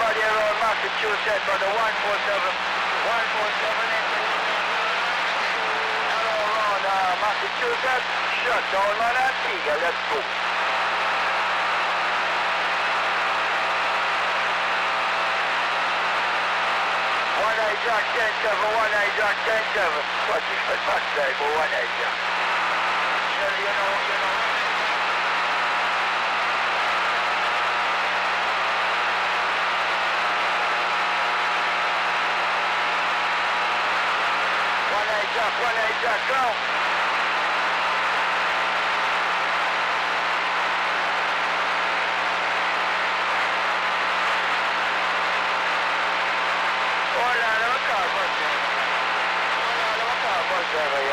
everybody around Massachusetts on the 147. 147 hello around Massachusetts. Shut down on Antigua. Let's go. One hijack 10-7, one hijack 10-7. What is the touch there for one hijack? You know. One hijack, go. Hola, loca,